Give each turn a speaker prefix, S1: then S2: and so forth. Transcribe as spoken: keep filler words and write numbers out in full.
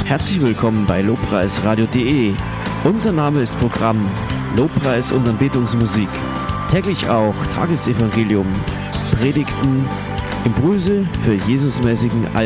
S1: Herzlich willkommen bei lobpreisradio punkt de. Unser Name ist Programm Lobpreis und Anbetungsmusik. Täglich auch Tagesevangelium, Predigten, Impulse für Jesusmäßigen Alltag.